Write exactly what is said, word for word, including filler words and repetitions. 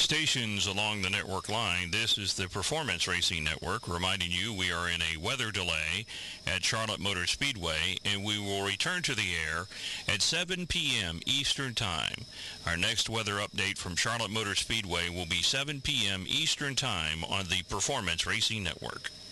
stations along the network line. This is the Performance Racing Network, reminding you we are in a weather delay at Charlotte Motor Speedway, and we will return to the air at seven p.m. Eastern Time. Our next weather update from Charlotte Motor Speedway will be seven p.m. Eastern Time on the Performance Racing Network.